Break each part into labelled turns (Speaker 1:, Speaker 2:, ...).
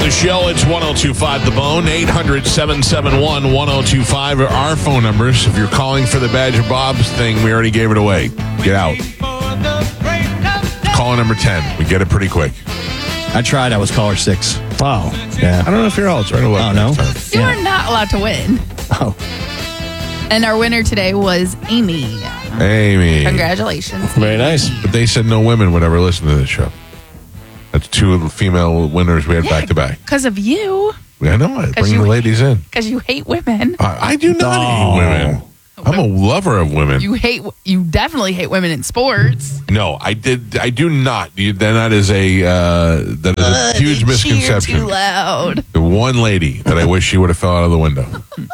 Speaker 1: the show. It's 1025 The Bone, 800-771-1025 are our phone numbers. If you're calling for the Badger Bob's thing, we already gave it away. Get out. Caller number 10. We get it pretty quick.
Speaker 2: I tried. I was caller 6.
Speaker 3: Oh.
Speaker 2: Yeah.
Speaker 1: I don't know if you're all trying to look.
Speaker 2: Oh, no?
Speaker 1: Next time.
Speaker 4: You are not allowed to win.
Speaker 2: Oh.
Speaker 4: And our winner today was Amy.
Speaker 1: Amy.
Speaker 4: Congratulations.
Speaker 3: Very nice.
Speaker 1: But they said no women would ever listen to this show. That's 2 female winners we had back to back.
Speaker 4: Because of you.
Speaker 1: I know. I bring
Speaker 4: you-
Speaker 1: the ladies in.
Speaker 4: Because you hate women.
Speaker 1: I do not hate women. I'm a lover of women.
Speaker 4: You definitely hate women in sports.
Speaker 1: No, I do not. That is a huge misconception.
Speaker 4: Cheer too loud.
Speaker 1: The one lady that I wish she would have fell out of the window.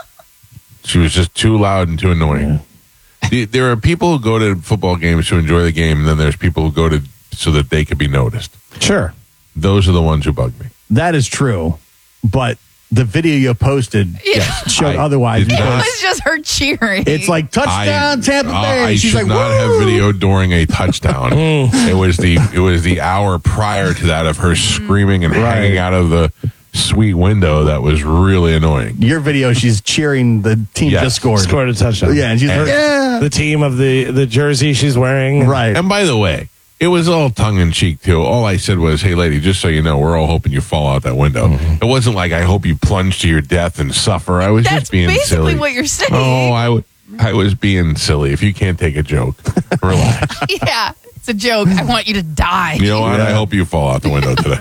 Speaker 1: She was just too loud and too annoying. There are people who go to football games to enjoy the game, and then there's people who go to so that they could be noticed.
Speaker 3: Sure.
Speaker 1: Those are the ones who bug me.
Speaker 2: That is true. But the video you posted showed otherwise.
Speaker 1: did
Speaker 4: It
Speaker 1: not-
Speaker 4: was just her cheering.
Speaker 2: It's like touchdown Tampa Bay.
Speaker 1: I
Speaker 2: She's
Speaker 1: should
Speaker 2: like,
Speaker 1: not have
Speaker 2: "Woo!"
Speaker 1: video during a touchdown. It was the hour prior to that of her screaming and hanging out of the suite window that was really annoying.
Speaker 2: Your video, she's cheering the team
Speaker 1: Yes.
Speaker 2: just scored.
Speaker 3: Scored a touchdown.
Speaker 2: Yeah, and she's
Speaker 3: The team of the jersey she's wearing.
Speaker 2: right.
Speaker 1: And by the way, it was all tongue in cheek too. All I said was, "Hey, lady, just so you know, we're all hoping you fall out that window." It wasn't like I hope you plunge to your death and suffer. I was
Speaker 4: That's
Speaker 1: just being
Speaker 4: basically
Speaker 1: silly.
Speaker 4: what you're saying.
Speaker 1: Oh, I was being silly. If you can't take a joke, relax.
Speaker 4: Yeah, it's a joke. I want you to die.
Speaker 1: You know what? I hope you fall out the window today.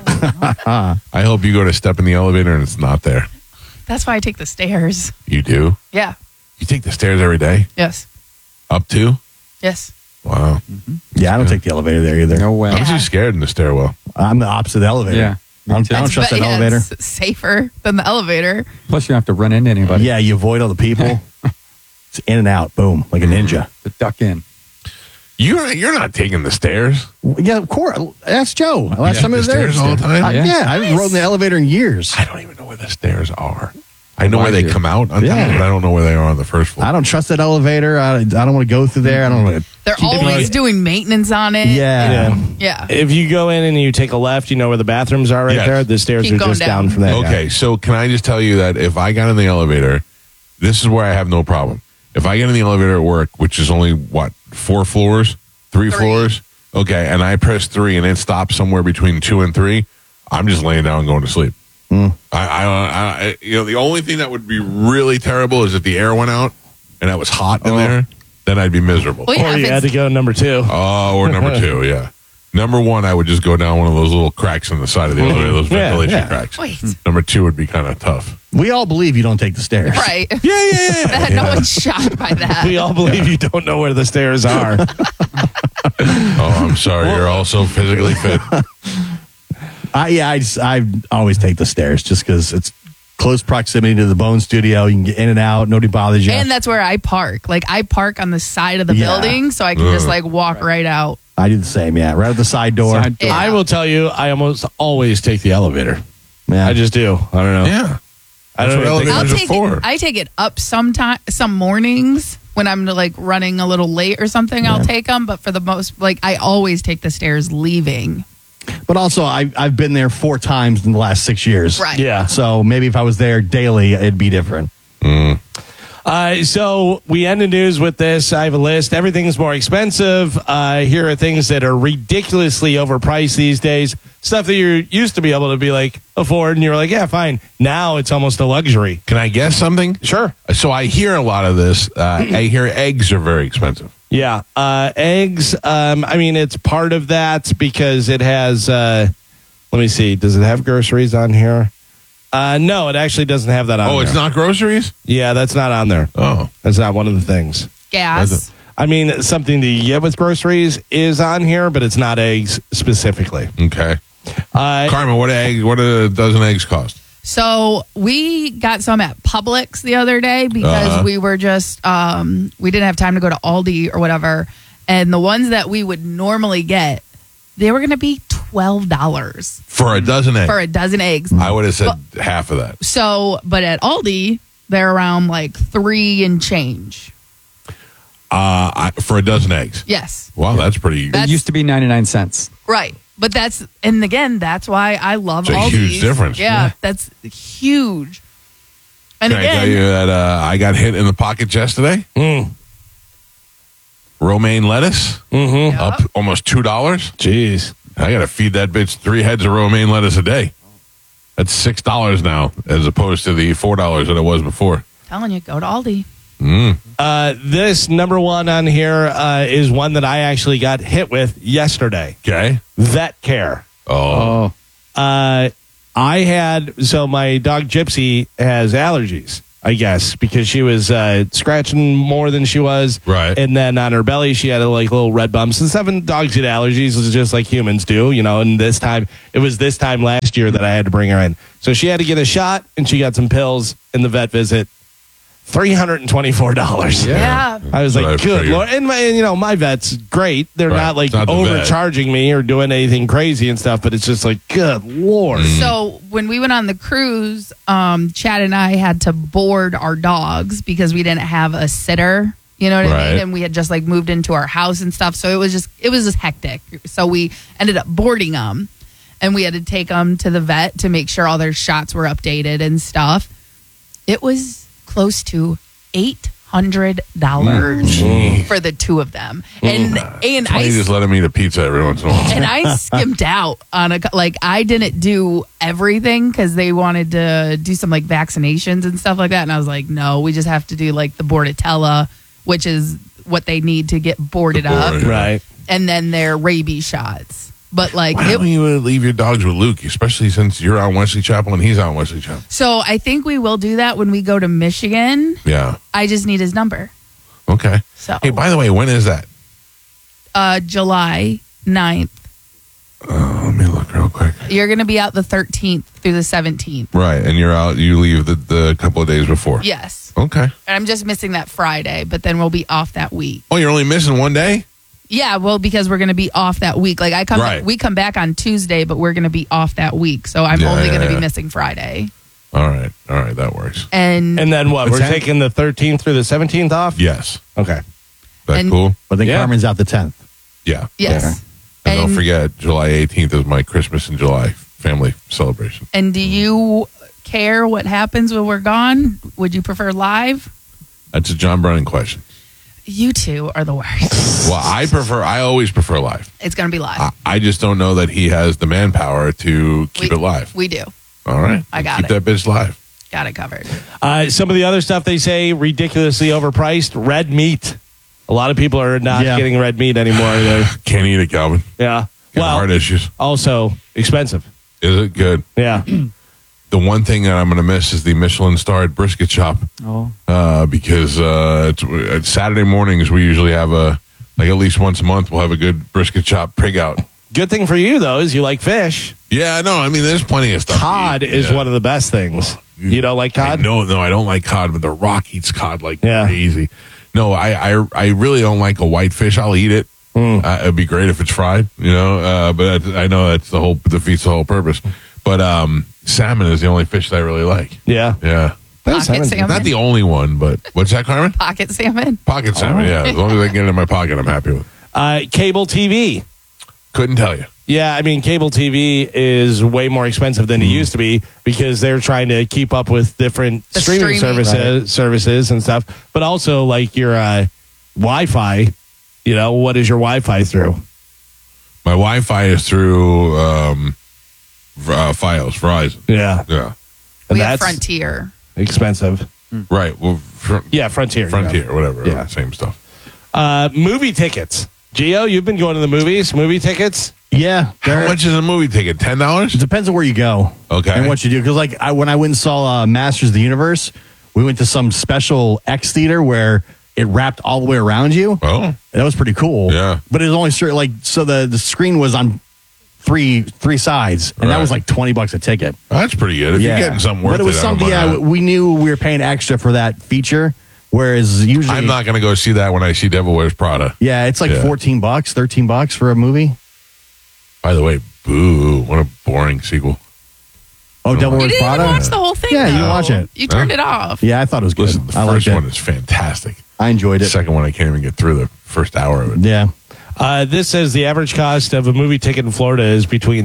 Speaker 1: I hope you go to step in the elevator and it's not there.
Speaker 4: That's why I take the stairs.
Speaker 1: You do?
Speaker 4: Yeah.
Speaker 1: You take the stairs every day?
Speaker 4: Yes.
Speaker 1: Up to?
Speaker 4: Yes.
Speaker 1: Wow.
Speaker 2: Yeah, I don't take the elevator there either.
Speaker 5: No way.
Speaker 1: I'm too scared in the stairwell.
Speaker 2: I'm the opposite of the elevator.
Speaker 5: Yeah.
Speaker 2: I don't trust that elevator.
Speaker 4: It's safer than the elevator.
Speaker 5: Plus, you don't have to run into anybody.
Speaker 2: Yeah, you avoid all the people. It's in and out, boom, like a ninja.
Speaker 5: To duck in.
Speaker 1: You're not taking the stairs.
Speaker 2: Yeah, of course. Ask Joe. Last time I
Speaker 1: the
Speaker 2: was there.
Speaker 1: stairs all the time?
Speaker 2: Yeah, I haven't rode in the elevator in years.
Speaker 1: I don't even know where the stairs are. I know where
Speaker 5: Why
Speaker 1: they
Speaker 5: do you?
Speaker 1: come out on
Speaker 2: Yeah.
Speaker 1: top, but I don't know where they are on the first floor.
Speaker 2: I don't trust that elevator. I don't want to go through there. I don't want to.
Speaker 4: They're always doing maintenance on it.
Speaker 2: Yeah.
Speaker 4: Yeah.
Speaker 3: If you go in and you take a left, you know where the bathrooms are right
Speaker 1: Yes.
Speaker 3: there. The stairs
Speaker 4: Keep
Speaker 3: are
Speaker 4: going
Speaker 3: just down.
Speaker 4: down.
Speaker 3: From there.
Speaker 1: Okay, so can I just tell you that if I got in the elevator, this is where I have no problem. If I get in the elevator at work, which is only, 4 floors? 3 floors? Okay, and I press 3 and it stops somewhere between 2 and 3, I'm just laying down and going to sleep. I the only thing that would be really terrible is if the air went out and it was hot in there, then I'd be miserable.
Speaker 4: Well, yeah,
Speaker 3: Or you
Speaker 4: if
Speaker 3: had to
Speaker 4: it's,
Speaker 3: go number 2.
Speaker 1: Oh, or number 2, yeah. Number 1, I would just go down one of those little cracks in the side of the elevator, those
Speaker 3: Yeah,
Speaker 1: ventilation
Speaker 3: yeah.
Speaker 1: cracks.
Speaker 4: wait.
Speaker 1: Number 2 would be kind of tough.
Speaker 2: We all believe you don't take the stairs.
Speaker 4: Right.
Speaker 1: Yeah.
Speaker 4: No one's shocked by that.
Speaker 3: We all believe you don't know where the stairs are.
Speaker 1: Oh, I'm sorry. You're also physically fit.
Speaker 2: I always take the stairs just because it's close proximity to the Bone Studio. You can get in and out. Nobody bothers you.
Speaker 4: And that's where I park. Like, I park on the side of the
Speaker 2: Yeah.
Speaker 4: building so I can just, walk right out.
Speaker 2: I do the same. Yeah, right at the side door.
Speaker 5: Side door.
Speaker 4: Yeah.
Speaker 3: I will tell you, I almost always take the elevator.
Speaker 2: Yeah.
Speaker 3: I just do. I don't know.
Speaker 1: Yeah.
Speaker 3: I don't
Speaker 1: That's what
Speaker 3: even think-
Speaker 1: elevators are for.
Speaker 4: I take it up some mornings when I'm running a little late or something. I'll take them, but for the most, I always take the stairs leaving.
Speaker 2: But also, I've been there 4 times in the last 6 years.
Speaker 4: Right.
Speaker 3: Yeah.
Speaker 2: So maybe if I was there daily, it'd be different.
Speaker 3: So we end the news with this. I have a list. Everything's more expensive. Here are things that are ridiculously overpriced these days. Stuff that you used to be able to afford, and you're like, yeah, fine. Now it's almost a luxury.
Speaker 1: Can I guess something?
Speaker 3: Sure.
Speaker 1: So I hear a lot of this. I hear eggs are very expensive.
Speaker 3: Yeah. Eggs. It's part of that because it has. Let me see. Does it have groceries on here? No, it actually doesn't have that on there.
Speaker 1: Oh, it's not groceries?
Speaker 3: Yeah, that's not on there.
Speaker 1: Oh.
Speaker 3: That's not one of the things.
Speaker 4: Gas.
Speaker 3: Something to get with groceries is on here, but it's not eggs specifically.
Speaker 1: Okay. Carmen, what do a dozen eggs cost?
Speaker 4: So we got some at Publix the other day because we were just, we didn't have time to go to Aldi or whatever. And the ones that we would normally get, they were going to be $12
Speaker 1: For a dozen eggs?
Speaker 4: for a dozen eggs.
Speaker 1: I would have said half of that.
Speaker 4: So, but at Aldi, they're around $3 and change.
Speaker 1: For a dozen eggs.
Speaker 4: Yes.
Speaker 1: Wow, that's pretty.
Speaker 4: That's
Speaker 5: It used to be 99 cents.
Speaker 4: Right. But that's why I love
Speaker 1: It's a
Speaker 4: Aldi's.
Speaker 1: huge difference.
Speaker 4: Yeah, that's huge. And
Speaker 1: Can I tell you that I got hit in the pocket yesterday? Romaine lettuce up almost $2.
Speaker 3: Jeez.
Speaker 1: I got to feed that bitch 3 heads of romaine lettuce a day. That's $6 now, as opposed to the $4 that it was before.
Speaker 4: telling you, go to Aldi.
Speaker 3: This number one on here is one that I actually got hit with yesterday.
Speaker 1: Okay.
Speaker 3: Vet care.
Speaker 1: Oh.
Speaker 3: My dog Gypsy has allergies, I guess, because she was scratching more than she was.
Speaker 1: Right.
Speaker 3: And then on her belly, she had like little red bumps. And 7 dogs get allergies, just like humans do, and it was this time last year that I had to bring her in. So she had to get a shot and she got some pills in the vet visit. $324.
Speaker 4: Yeah.
Speaker 3: I was
Speaker 1: That's what
Speaker 3: like,
Speaker 1: I
Speaker 3: good
Speaker 1: figured.
Speaker 3: Lord. And my vet's great. They're
Speaker 1: Right.
Speaker 3: not like
Speaker 1: It's not the vet.
Speaker 3: overcharging me or doing anything crazy and stuff, but it's just like, good Lord.
Speaker 4: So when we went on the cruise, Chad and I had to board our dogs because we didn't have a sitter. You know what I
Speaker 1: Right.
Speaker 4: mean? And we had just like moved into our house and stuff. So it was just hectic. So we ended up boarding them, and we had to take them to the vet to make sure all their shots were updated and stuff. It was close to $800 for the 2 of them, and
Speaker 1: Why
Speaker 4: I
Speaker 1: you just let him eat a pizza every once in a while?
Speaker 4: and I skimped out on I didn't do everything because they wanted to do some like vaccinations and stuff like that, and I was like, no, we just have to do like the Bordetella, which is what they need to get boarded up,
Speaker 1: Board.
Speaker 3: Right.
Speaker 4: and then their rabies shots. But like,
Speaker 1: Why don't you leave your dogs with Luke, especially since you're on Wesley Chapel and he's on Wesley Chapel?
Speaker 4: so I think we will do that when we go to Michigan.
Speaker 1: Yeah.
Speaker 4: I just need his number.
Speaker 1: Okay.
Speaker 4: So
Speaker 1: Hey, by the way, when is that?
Speaker 4: July 9th.
Speaker 1: Let me look real quick.
Speaker 4: You're going to be out the 13th through the 17th.
Speaker 1: Right, and you're out. You leave the couple of days before.
Speaker 4: Yes.
Speaker 1: Okay.
Speaker 4: And I'm just missing that Friday, but then we'll be off that week.
Speaker 1: Oh, you're only missing one day?
Speaker 4: Yeah, well, because we're going to be off that week. Like
Speaker 1: Right.
Speaker 4: we come back on Tuesday, but we're going to be off that week. So I'm
Speaker 1: Yeah,
Speaker 4: only
Speaker 1: yeah,
Speaker 4: going to
Speaker 1: yeah.
Speaker 4: be missing Friday.
Speaker 1: All right, that works.
Speaker 4: And
Speaker 3: And then what?
Speaker 2: The
Speaker 3: We're
Speaker 2: 10th?
Speaker 3: taking the 13th through the 17th off?
Speaker 1: Yes.
Speaker 3: Okay.
Speaker 1: That
Speaker 4: And-
Speaker 1: cool?
Speaker 2: But then
Speaker 3: Yeah.
Speaker 2: Carmen's out the 10th.
Speaker 1: Yeah.
Speaker 4: yes.
Speaker 1: And don't forget, July 18th is my Christmas in July family celebration.
Speaker 4: And do you care what happens when we're gone? Would you prefer live?
Speaker 1: That's a John Brennan question.
Speaker 4: You two are the worst.
Speaker 1: Well, I always prefer live.
Speaker 4: It's going to be live.
Speaker 1: I just don't know that he has the manpower to keep it live.
Speaker 4: We do.
Speaker 1: All right.
Speaker 4: I got
Speaker 1: Keep
Speaker 4: it.
Speaker 1: that bitch live.
Speaker 4: Got it covered.
Speaker 3: Some of the other stuff they say ridiculously overpriced. Red meat. A lot of people are not
Speaker 2: Yeah.
Speaker 3: getting red meat anymore.
Speaker 1: Can't eat it, Calvin.
Speaker 3: Yeah.
Speaker 1: Got
Speaker 3: Well,
Speaker 1: heart issues.
Speaker 3: also expensive.
Speaker 1: Is it good?
Speaker 3: Yeah.
Speaker 1: The one thing that I'm going to miss is the Michelin-starred brisket shop.
Speaker 5: Oh.
Speaker 1: Because it's Saturday mornings we usually have at least once a month we'll have a good brisket shop prig out.
Speaker 3: Good thing for you though is you like fish.
Speaker 1: Yeah, no, I mean there's plenty of stuff. to
Speaker 3: Cod
Speaker 1: eat.
Speaker 3: is
Speaker 1: Yeah.
Speaker 3: one of the best things. You don't like cod?
Speaker 1: No, I don't like cod, but The Rock eats cod like
Speaker 3: Yeah.
Speaker 1: crazy. No, I really don't like a white fish. I'll eat it. It'd be great if it's fried, but I know that's defeats the whole purpose. But salmon is the only fish that I really like.
Speaker 3: Yeah.
Speaker 1: Yeah.
Speaker 4: Pocket salmon.
Speaker 1: Not the only one, but what's that, Carmen?
Speaker 4: Pocket salmon.
Speaker 1: Pocket salmon, yeah. As long as I can get it in my pocket, I'm happy with it.
Speaker 3: Cable TV.
Speaker 1: Couldn't tell you.
Speaker 3: Yeah, I mean, cable TV is way more expensive than it used to be because they're trying to keep up with different
Speaker 4: The
Speaker 3: streaming
Speaker 4: streaming.
Speaker 3: services and stuff. But also, like your Wi-Fi, what is your Wi-Fi through?
Speaker 1: My Wi-Fi is through Fios, Verizon.
Speaker 3: Yeah,
Speaker 1: Yeah.
Speaker 3: and
Speaker 4: We have
Speaker 3: that's
Speaker 4: Frontier.
Speaker 3: expensive.
Speaker 1: Right. Well,
Speaker 3: Yeah, Frontier.
Speaker 1: Frontier, whatever.
Speaker 3: Yeah.
Speaker 1: Same stuff.
Speaker 3: Movie tickets. Gio, you've been going to the movies. Movie tickets.
Speaker 2: Yeah.
Speaker 1: How much is a movie ticket? $10?
Speaker 2: It depends on where you go.
Speaker 1: Okay.
Speaker 2: And what you do. Because when I went and saw Masters of the Universe, we went to some special X theater where it wrapped all the way around you.
Speaker 1: Oh.
Speaker 2: That was pretty cool.
Speaker 1: Yeah.
Speaker 2: But it was only certain, so the screen was on three sides, and that was
Speaker 1: Right.
Speaker 2: like $20 a ticket.
Speaker 1: That's pretty good. If you're getting something worth
Speaker 2: but it was
Speaker 1: I don't
Speaker 2: something.
Speaker 1: mind
Speaker 2: Yeah,
Speaker 1: that.
Speaker 2: we knew we were paying extra for that feature, whereas usually
Speaker 1: I'm not going to go see that when I see Devil Wears Prada.
Speaker 2: Yeah, it's like
Speaker 1: Yeah.
Speaker 2: $14, $13 for a movie.
Speaker 1: By the way, boo. What a boring sequel.
Speaker 2: Oh, Devil
Speaker 4: You
Speaker 2: Wears
Speaker 4: didn't even
Speaker 2: Prada.
Speaker 4: watch the whole thing.
Speaker 2: Yeah, you
Speaker 4: though.
Speaker 2: didn't watch it.
Speaker 4: You turned
Speaker 1: Huh?
Speaker 4: it off.
Speaker 2: Yeah, I thought it was good.
Speaker 1: Listen, the
Speaker 2: I liked
Speaker 1: first
Speaker 2: it.
Speaker 1: one is fantastic.
Speaker 2: I enjoyed
Speaker 1: The
Speaker 2: it.
Speaker 1: second one, I can't even get through the first hour of it.
Speaker 2: Yeah.
Speaker 3: This says the average cost of a movie ticket in Florida is between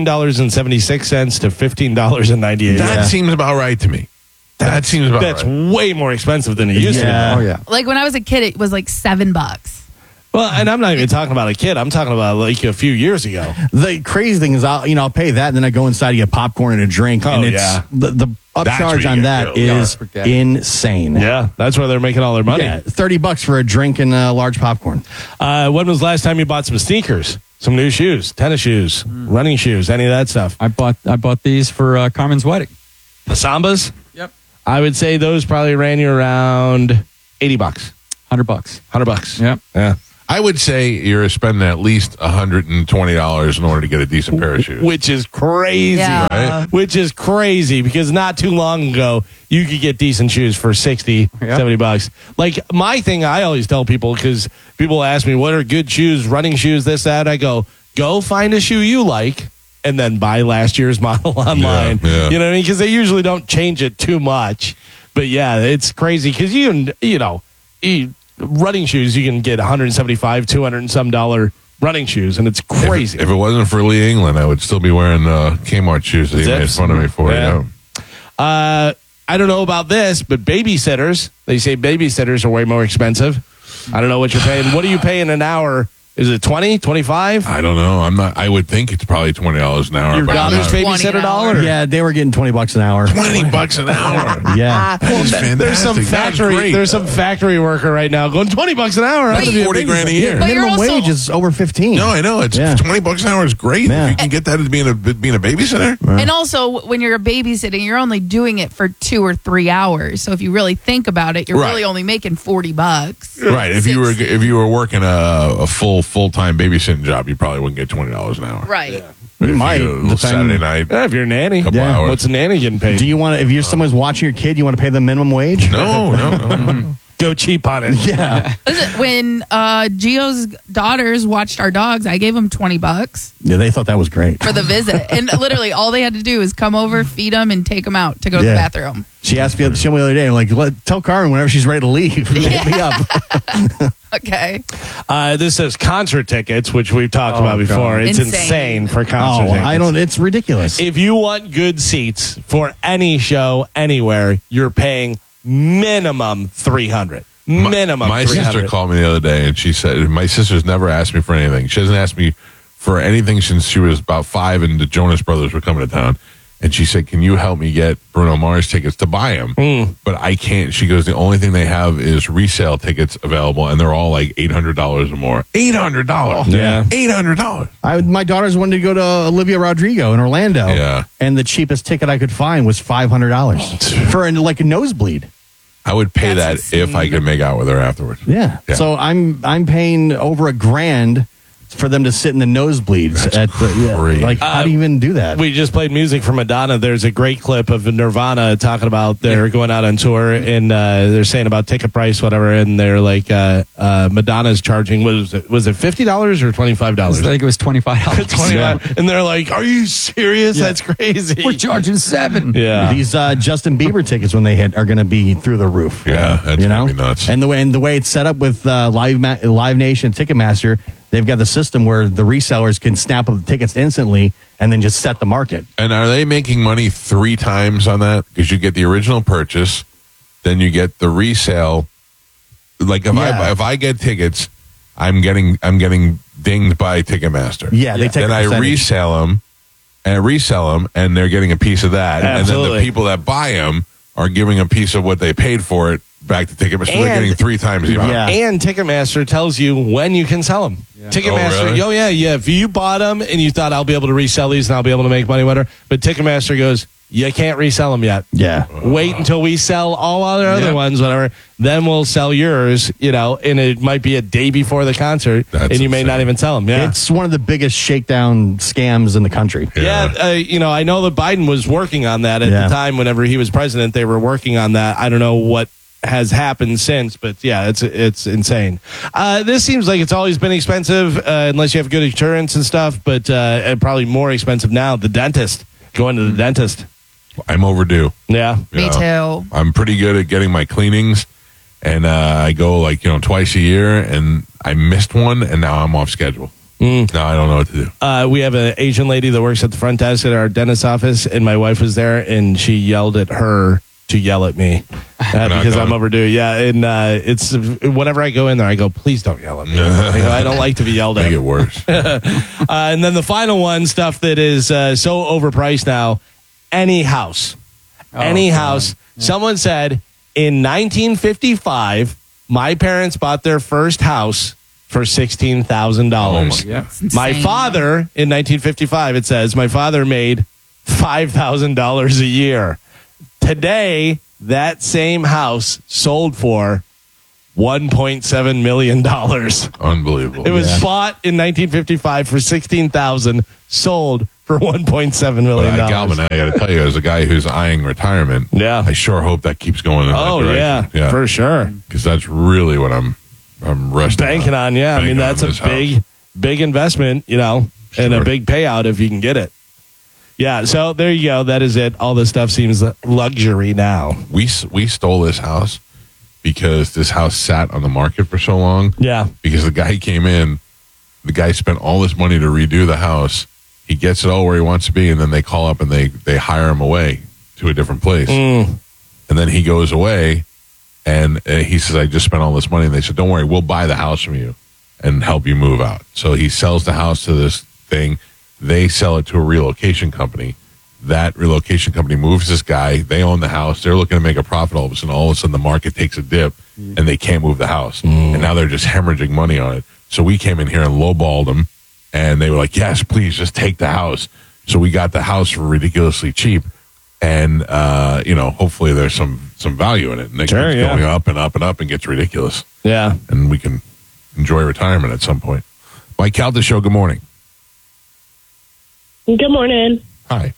Speaker 3: $13.76 to $15.98.
Speaker 1: That seems about right to me. That seems about
Speaker 3: That's
Speaker 1: right.
Speaker 3: way more expensive than it used to be.
Speaker 2: Yeah.
Speaker 5: Oh, yeah.
Speaker 4: Like when I was a kid, it was like $7.
Speaker 3: Well, and I'm not even talking about a kid. I'm talking about like a few years ago.
Speaker 2: The crazy thing is, I'll pay that, and then I go inside to get popcorn and a drink,
Speaker 3: Oh,
Speaker 2: and it's
Speaker 3: yeah.
Speaker 2: the
Speaker 1: That's
Speaker 2: upcharge
Speaker 1: where you
Speaker 2: on
Speaker 1: get
Speaker 2: that
Speaker 1: killed.
Speaker 2: is
Speaker 5: Forget it.
Speaker 2: insane.
Speaker 3: Yeah, that's where they're making all their money.
Speaker 2: Yeah, $30 for a drink and a large popcorn.
Speaker 3: When was the last time you bought some sneakers, some new shoes, tennis shoes, running shoes, any of that stuff?
Speaker 5: I bought these for Carmen's wedding.
Speaker 3: The Sambas?
Speaker 5: Yep.
Speaker 3: I would say those probably ran you around $80,
Speaker 5: $100.
Speaker 3: $100.
Speaker 5: Yep.
Speaker 3: Yeah.
Speaker 1: I would say you're spending at least $120 in order to get a decent pair of shoes.
Speaker 3: Which is crazy.
Speaker 4: Yeah.
Speaker 1: Right?
Speaker 3: Which is crazy because not too long ago, you could get decent shoes for $60,
Speaker 5: Yeah.
Speaker 3: $70. Like my thing, I always tell people because people ask me, what are good shoes, running shoes, this, that. I go find a shoe you like and then buy last year's model online.
Speaker 1: Yeah.
Speaker 3: You know what I mean? Because they usually don't change it too much. But yeah, it's crazy because running shoes, you can get $175, $200 and some dollar running shoes, and it's crazy.
Speaker 1: If it wasn't for Lee England, I would still be wearing Kmart shoes that he made
Speaker 3: Zips.
Speaker 1: fun of me for.
Speaker 3: Yeah.
Speaker 1: Yeah.
Speaker 3: I don't know about this, but babysitters, they say babysitters are way more expensive. I don't know what you're paying. What are you paying an hour? Is it 20, 25?
Speaker 1: I don't know. I would think it's probably $20 an hour.
Speaker 3: Your
Speaker 1: but I'm
Speaker 3: daughter's
Speaker 1: not-
Speaker 3: babysitter
Speaker 4: $20.
Speaker 3: dollar?
Speaker 2: Yeah, they were getting $20 an hour.
Speaker 1: $20 an hour.
Speaker 2: Yeah.
Speaker 1: That is fantastic.
Speaker 3: There's some
Speaker 1: That's
Speaker 3: factory.
Speaker 1: great.
Speaker 3: There's some factory worker right now going $20 an hour.
Speaker 4: But
Speaker 3: I'd be a
Speaker 1: 40 grand a
Speaker 3: babysitter.
Speaker 1: year.
Speaker 4: But you're
Speaker 2: Minimum
Speaker 4: also-
Speaker 2: wage is over 15.
Speaker 1: No, I know. It's
Speaker 2: Yeah.
Speaker 1: $20 an hour is great.
Speaker 2: Yeah.
Speaker 1: If you can get that as being a babysitter.
Speaker 4: And also, when you're babysitting, you're only doing it for 2 or 3 hours. So if you really think about it, you're
Speaker 1: Right.
Speaker 4: really only making $40.
Speaker 1: Right. If you were working a full-time babysitting job, you probably wouldn't get $20 an hour.
Speaker 4: Right.
Speaker 1: But
Speaker 2: You
Speaker 1: if
Speaker 2: might,
Speaker 1: you,
Speaker 2: depending-
Speaker 1: Saturday night.
Speaker 3: Yeah, if you're a nanny,
Speaker 1: Couple hours.
Speaker 3: what's a nanny getting paid?
Speaker 2: Do you want to, if you're someone's watching your kid, you want to pay them minimum wage?
Speaker 1: No.
Speaker 3: Go cheap on it.
Speaker 2: Yeah.
Speaker 4: Listen, when Gio's daughters watched our dogs, I gave them $20
Speaker 2: Yeah, they thought that was great.
Speaker 4: for the visit. And literally, all they had to do is come over, feed them, and take them out to go to the
Speaker 2: Yeah.
Speaker 4: bathroom.
Speaker 2: She asked me the other day, like, tell Carmen whenever she's ready to leave. Hit me up.
Speaker 4: Okay.
Speaker 3: This says concert tickets, which we've talked about before.
Speaker 2: God.
Speaker 3: It's
Speaker 4: Insane.
Speaker 3: insane for concert
Speaker 2: Oh,
Speaker 3: tickets.
Speaker 2: it's ridiculous.
Speaker 3: If you want good seats for any show anywhere, you're paying minimum $300. Minimum
Speaker 1: My
Speaker 3: $300.
Speaker 1: sister called me the other day, and she said, my sister's never asked me for anything. She hasn't asked me for anything since she was about 5 and the Jonas Brothers were coming to town. And she said, can you help me get Bruno Mars tickets to buy them? But I can't. She goes, the only thing they have is resale tickets available, and they're all like $800 or more. $800.
Speaker 3: Yeah.
Speaker 1: $800.
Speaker 2: My daughters wanted to go to Olivia Rodrigo in Orlando.
Speaker 1: Yeah.
Speaker 2: And the cheapest ticket I could find was $500 for a nosebleed.
Speaker 1: I would pay
Speaker 4: That's
Speaker 1: that if I could make out with her afterwards.
Speaker 2: Yeah.
Speaker 1: Yeah.
Speaker 2: So I'm paying over $1,000 for them to sit in the nosebleeds at the
Speaker 1: crazy.
Speaker 2: like how do you even do that?
Speaker 3: We just played music from Madonna. There's a great clip of Nirvana talking about they're going out on tour and they're saying about ticket price, whatever, and they're like Madonna's charging was it $50 or $25?
Speaker 5: I think it was $25.
Speaker 3: 25. And they're like, "Are you serious?
Speaker 2: Yeah.
Speaker 3: That's crazy."
Speaker 5: We're charging $7.
Speaker 3: Yeah.
Speaker 2: These Justin Bieber tickets when they hit are going to be through the roof.
Speaker 1: Yeah, that's gonna be nuts.
Speaker 2: And the way it's set up with Live Nation, Ticketmaster, they've got the system where the resellers can snap up the tickets instantly and then just set the market.
Speaker 1: And are they making money 3 times on that? Because you get the original purchase, then you get the resale. Like if I get tickets, I'm getting dinged by Ticketmaster.
Speaker 2: Yeah, they take
Speaker 1: Then
Speaker 2: a
Speaker 1: I
Speaker 2: percentage.
Speaker 1: resell them, and they're getting a piece of that. And then
Speaker 3: Absolutely.
Speaker 1: the people that buy them are giving a piece of what they paid for it back to Ticketmaster. So they're
Speaker 3: And-
Speaker 1: getting 3 times the amount.
Speaker 2: Yeah.
Speaker 3: And Ticketmaster tells you when you can sell them. Ticketmaster,
Speaker 1: Oh, really?
Speaker 3: yeah. If you bought them and you thought I'll be able to resell these and I'll be able to make money, whatever, but Ticketmaster goes, you can't resell them yet.
Speaker 2: Yeah.
Speaker 3: Wait until we sell all other
Speaker 1: Yeah.
Speaker 3: ones, whatever. Then we'll sell yours, and it might be a day before the concert,
Speaker 1: That's
Speaker 3: and you may
Speaker 1: insane.
Speaker 3: not even sell them. Yeah.
Speaker 2: It's one of the biggest shakedown scams in the country.
Speaker 3: Yeah, I know that Biden was working on that at
Speaker 2: Yeah.
Speaker 3: the time. Whenever he was president, they were working on that. I don't know what has happened since, but yeah, it's insane. This seems like it's always been expensive, unless you have good insurance and stuff. But and probably more expensive now. The dentist, going to the dentist.
Speaker 1: I'm overdue.
Speaker 3: Yeah,
Speaker 1: You
Speaker 4: Me
Speaker 1: know,
Speaker 4: too.
Speaker 1: I'm pretty good at getting my cleanings, and I go twice a year, and I missed one, and now I'm off schedule. Now I don't know what to do.
Speaker 3: We have an Asian lady that works at the front desk at our dentist's office, and my wife was there, and she yelled at her to yell at me because I'm overdue. Yeah, and it's whenever I go in there, I go, please don't yell at me. I don't like to be yelled at.
Speaker 1: Make it worse.
Speaker 3: And then the final one, stuff that is so overpriced now, any house. Any house. Someone said, in 1955, my parents bought their first house for $16,000.
Speaker 5: Yeah.
Speaker 3: My father, in 1955, it says, my father made $5,000 a year. Today, that same house sold for $1.7 million.
Speaker 1: Unbelievable.
Speaker 3: It was bought in 1955 for $16,000, sold for $1.7 million.
Speaker 1: Galvin, I got to tell you, as a guy who's eyeing retirement,
Speaker 3: Yeah.
Speaker 1: I sure hope that keeps going in that direction.
Speaker 3: yeah, for sure.
Speaker 1: Because that's really what I'm resting
Speaker 3: Banking on, yeah. I mean,
Speaker 1: Banking
Speaker 3: that's
Speaker 1: on
Speaker 3: a
Speaker 1: this house.
Speaker 3: big investment, and a
Speaker 1: Sure.
Speaker 3: big payout if you can get it. Yeah, so there you go. That is it. All this stuff seems luxury now.
Speaker 1: We stole this house because this house sat on the market for so long.
Speaker 3: Yeah.
Speaker 1: Because the guy came in, the guy spent all this money to redo the house. He gets it all where he wants to be, and then they call up and they hire him away to a different place. And then he goes away, and he says, I just spent all this money. And they said, don't worry, we'll buy the house from you and help you move out. So he sells the house to this thing. They sell it to a relocation company. That relocation company moves this guy. They own the house. They're looking to make a profit all of a sudden. The market takes a dip, and they can't move the house. And now they're just hemorrhaging money on it. So we came in here and lowballed them, and they were like, yes, please, just take the house. So we got the house for ridiculously cheap. And, hopefully there's some value in it. And it keeps going up and up and up and gets ridiculous.
Speaker 3: Yeah.
Speaker 1: And we can enjoy retirement at some point. Mike Calda Show, good morning.
Speaker 6: Good morning.
Speaker 1: Hi.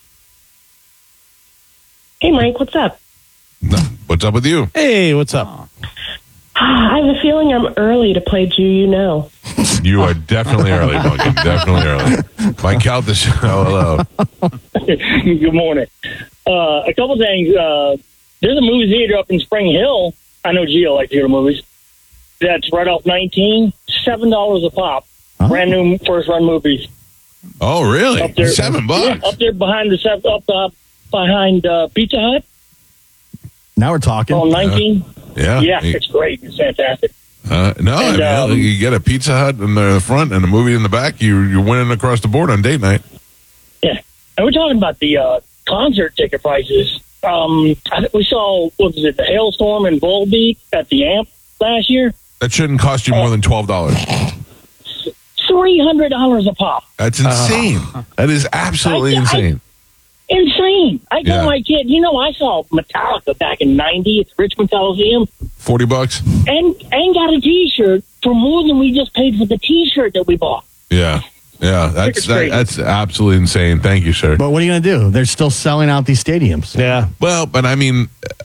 Speaker 6: Hey, Mike, what's up?
Speaker 1: No, what's up with you?
Speaker 3: Hey, what's up?
Speaker 6: I have a feeling I'm early to play Do You Know.
Speaker 1: You are definitely early, Duncan. Definitely early. Mike Calda Show, hello.
Speaker 7: Good morning. A couple things. There's a movie theater up in Spring Hill. I know Gio likes to go to movies. That's right off 19, $7 a pop. Brand new first run movies.
Speaker 1: Oh, really?
Speaker 7: Up there,
Speaker 1: $7?
Speaker 7: Yeah, up there behind behind Pizza Hut
Speaker 2: Now we're talking.
Speaker 7: on 19.
Speaker 1: Yeah.
Speaker 7: Yeah, it's great. It's fantastic.
Speaker 1: You get a Pizza Hut in the front and a movie in the back, you're winning across the board on date night.
Speaker 7: Yeah. And we're talking about the concert ticket prices. I think we saw, what was it, the Hailstorm in Volbeat at the Amp last year?
Speaker 1: That shouldn't cost you more than $12.
Speaker 7: $300 a pop.
Speaker 1: That's insane. That is absolutely insane.
Speaker 7: Insane. I
Speaker 1: Yeah.
Speaker 7: told my kid, I saw Metallica back in 90 at the Richmond Coliseum
Speaker 1: $40?
Speaker 7: and got a T-shirt for more than we just paid for the T-shirt that we bought.
Speaker 1: Yeah. Yeah, that's absolutely insane. Thank you, sir.
Speaker 2: But what are you going to do? They're still selling out these stadiums.
Speaker 3: Yeah.
Speaker 1: Well, but I mean,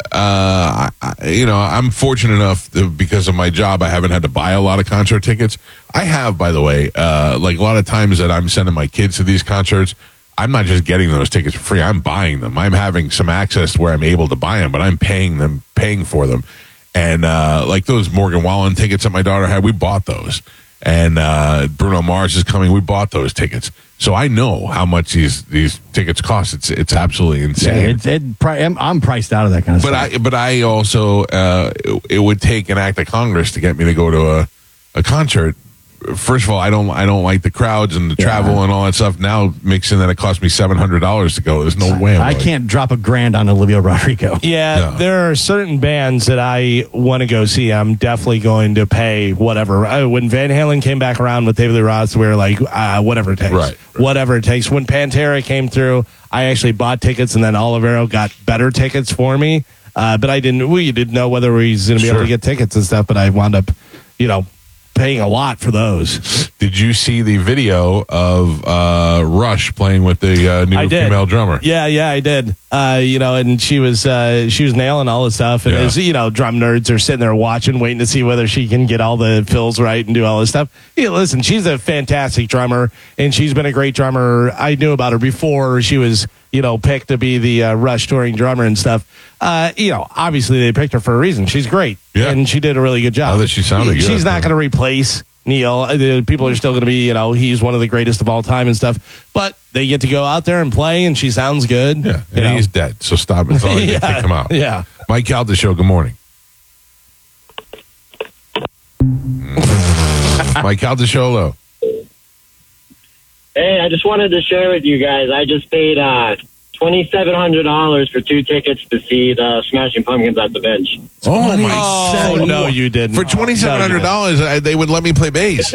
Speaker 1: I'm fortunate enough because of my job, I haven't had to buy a lot of concert tickets. I have, by the way, like a lot of times that I'm sending my kids to these concerts, I'm not just getting those tickets for free. I'm buying them. I'm having some access where I'm able to buy them, but I'm paying for them. And like those Morgan Wallen tickets that my daughter had, we bought those. And Bruno Mars is coming. We bought those tickets, so I know how much these tickets cost. It's absolutely insane.
Speaker 2: I'm priced out of that kind of stuff.
Speaker 1: But I also it would take an act of Congress to get me to go to a concert. First of all, I don't like the crowds and the travel and all that stuff. Now mixing that, it cost me $700 to go. There's no way
Speaker 2: I can't drop $1,000 on Olivia Rodrigo.
Speaker 3: Yeah,
Speaker 1: No.
Speaker 3: there are certain bands that I want to go see. I'm definitely going to pay whatever. When Van Halen came back around with David Lee Roth, we were like, whatever it takes.
Speaker 1: Right.
Speaker 3: Whatever it takes. When Pantera came through, I actually bought tickets, and then Olivero got better tickets for me. But we didn't know whether we was going to be able to get tickets and stuff, but I wound up, paying a lot for those.
Speaker 1: Did you see the video of Rush playing with the new
Speaker 3: I did.
Speaker 1: female drummer?
Speaker 3: Yeah, I did. And she was nailing all the stuff. And
Speaker 1: Yeah.
Speaker 3: as drum nerds are sitting there watching, waiting to see whether she can get all the fills right and do all this stuff. Yeah, listen, she's a fantastic drummer, and she's been a great drummer. I knew about her before she was, picked to be the Rush touring drummer and stuff. Obviously they picked her for a reason. She's great.
Speaker 1: Yeah.
Speaker 3: And she did a really good job.
Speaker 1: Now that she sounded good.
Speaker 3: She's not going to replace Neil. People are still going to be, he's one of the greatest of all time and stuff. But they get to go out there and play, and she sounds good.
Speaker 1: Yeah, and he's dead, so stop it.
Speaker 3: Yeah.
Speaker 1: Kick him out.
Speaker 3: Yeah.
Speaker 1: Mike Calda Show, good morning. Mike Calda Show, hello.
Speaker 8: Hey, I just wanted to share with you guys. I just paid $2,700 for 2 tickets to see the Smashing Pumpkins at the Bench.
Speaker 1: Oh, my
Speaker 3: Oh, no, you didn't.
Speaker 1: For $2,700, they would let me play bass.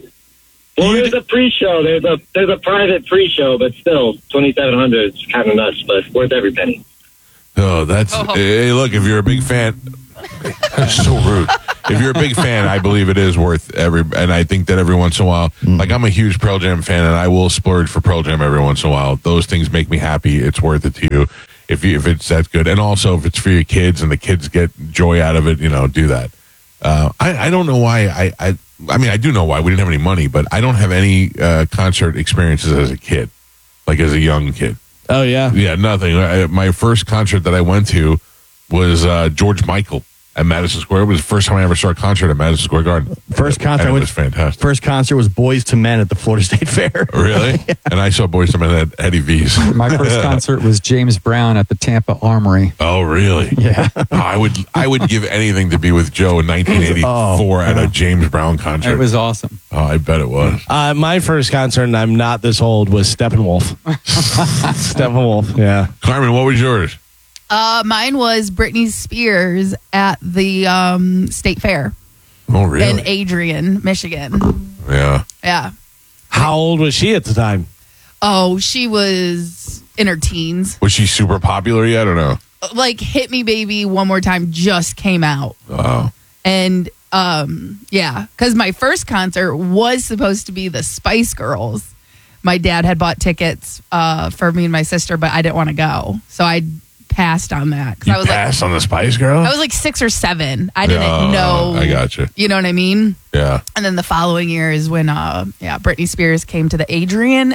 Speaker 8: Well, there's a pre-show. There's a private pre-show, but still, $2,700 is kind of nuts, but worth every penny.
Speaker 1: Oh, that's... Hey, look, if you're a big fan... That's so rude. If you're a big fan, I believe it is worth and I think that every once in a while, like I'm a huge Pearl Jam fan, and I will splurge for Pearl Jam every once in a while. Those things make me happy. It's worth it to you if it's that good, and also if it's for your kids and the kids get joy out of it, do that. I don't know why. I mean, I do know why. We didn't have any money, but I don't have any concert experiences as a kid, like as a young kid.
Speaker 3: Oh, yeah?
Speaker 1: Yeah, nothing. My first concert that I went to was George Michael at Madison Square. It was the first time I ever saw a concert at Madison Square Garden.
Speaker 2: First concert
Speaker 1: was fantastic.
Speaker 2: First concert was Boys to Men at the Florida State Fair.
Speaker 1: Really? Yeah. And I saw Boys to Men at Eddie V's.
Speaker 5: My first concert was James Brown at the Tampa Armory.
Speaker 1: Oh, really?
Speaker 2: Yeah.
Speaker 1: I would give anything to be with Joe in 1984 at a James Brown concert.
Speaker 5: It was awesome.
Speaker 1: Oh, I bet it was.
Speaker 3: My first concert, and I'm not this old, was Steppenwolf. Steppenwolf, yeah.
Speaker 1: Carmen, what was yours?
Speaker 4: Mine was Britney Spears at the State Fair
Speaker 1: Oh, really?
Speaker 4: in Adrian, Michigan.
Speaker 1: Yeah.
Speaker 4: Yeah.
Speaker 3: How old was she at the time?
Speaker 4: Oh, she was in her teens.
Speaker 1: Was she super popular yet or no?
Speaker 4: Like Hit Me Baby One More Time just came out.
Speaker 1: Oh.
Speaker 4: And yeah, because my first concert was supposed to be the Spice Girls. My dad had bought tickets for me and my sister, but I didn't want to go. So I passed on that.
Speaker 1: You passed on the Spice Girls?
Speaker 4: I was like 6 or 7. I didn't know.
Speaker 1: I gotcha.
Speaker 4: You know what I mean?
Speaker 1: Yeah.
Speaker 4: And then the following year is when Britney Spears came to the Adrian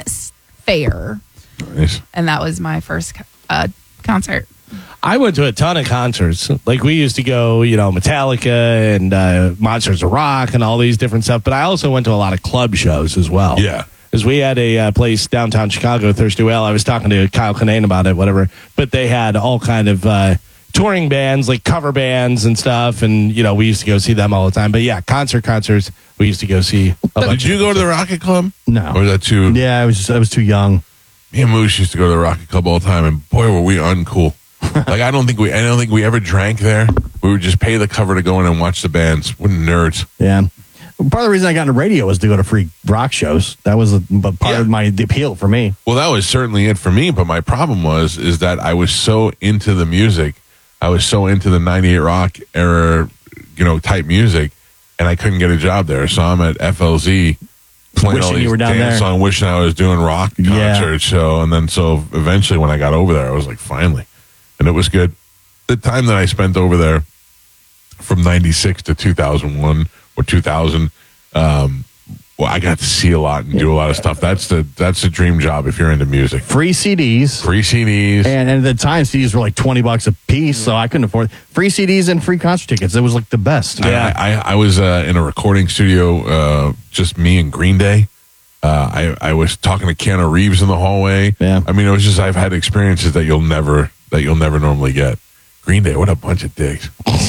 Speaker 4: Fair.
Speaker 1: Nice.
Speaker 4: And that was my first concert.
Speaker 3: I went to a ton of concerts. Like we used to go, Metallica and Monsters of Rock and all these different stuff. But I also went to a lot of club shows as well.
Speaker 1: Yeah.
Speaker 3: Because we had a place downtown Chicago, Thirsty Whale. I was talking to Kyle Kinane about it, whatever. But they had all kind of touring bands, like cover bands and stuff. And, we used to go see them all the time. But yeah, concerts, we used to go see.
Speaker 1: Did you go to the Rocket Club?
Speaker 2: No.
Speaker 1: Or was that too?
Speaker 2: Yeah, I was too young.
Speaker 1: Me and Moose used to go to the Rocket Club all the time, and boy, were we uncool. Like I don't think we ever drank there. We would just pay the cover to go in and watch the bands. What nerds.
Speaker 2: Yeah. Part of the reason I got into radio was to go to free rock shows. That was part of the appeal for me.
Speaker 1: Well, that was certainly it for me, but my problem is that I was so into the music. I was so into the 98 Rock era, type music, and I couldn't get a job there. So I'm at FLZ playing all
Speaker 2: Wishing
Speaker 1: these
Speaker 2: you were down
Speaker 1: dance
Speaker 2: there.
Speaker 1: songs, wishing I was doing rock concerts. So eventually when I got over there, I was like, finally. And it was good. The time that I spent over there from 96 to 2001 or 2000, I got to see a lot and do a lot of stuff. That's the dream job if you're into music.
Speaker 2: Free CDs.
Speaker 1: Free CDs.
Speaker 2: And at the time, CDs were like $20 a piece, so I couldn't afford free CDs and free concert tickets. It was like the best.
Speaker 1: Yeah, I was in a recording studio, just me and Green Day. I was talking to Keanu Reeves in the hallway.
Speaker 2: Yeah.
Speaker 1: I mean, it was just I've had experiences that you'll never normally get. Green Day, what a bunch of dicks.